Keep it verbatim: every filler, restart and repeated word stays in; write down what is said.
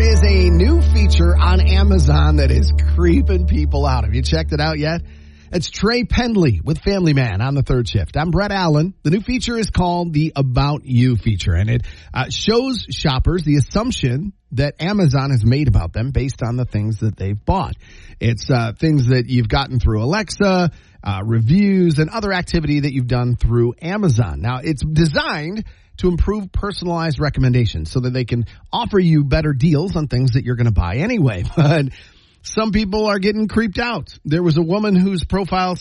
is a new feature on Amazon that is creeping people out. Have you checked it out yet? It's Trey Pendley with Family Man on the third shift. I'm Brett Allen. The new feature is called the About You feature, and it uh, shows shoppers the assumption that Amazon has made about them based on the things that they've bought. It's uh, things that you've gotten through Alexa, uh, reviews, and other activity that you've done through Amazon. Now, it's designed to improve personalized recommendations so that they can offer you better deals on things that you're going to buy anyway. But some people are getting creeped out. There was a woman whose profile